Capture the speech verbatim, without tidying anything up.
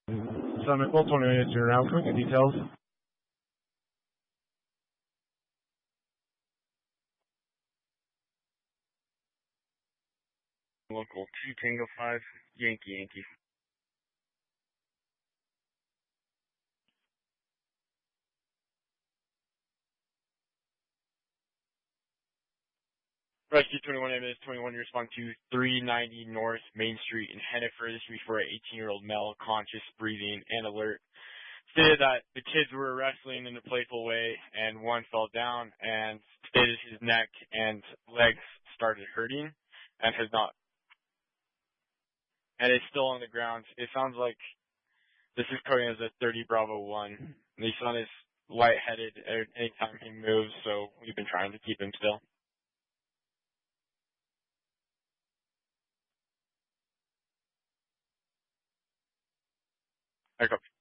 Summit Goal, twenty minutes in around. Can we get details? Local two Tango five, Yankee Yankee. Rescue twenty-one, ambulance twenty-one, you respond to three ninety North Main Street in Hennifer. This is for an eighteen-year-old male, conscious, breathing, and alert. Stated that the kids were wrestling in a playful way, and one fell down, and stated his neck and legs started hurting, and has not, and is still on the ground. It sounds like this is coding as a thirty Bravo one. The son is lightheaded anytime he moves, so we've been trying to keep him still. I copy.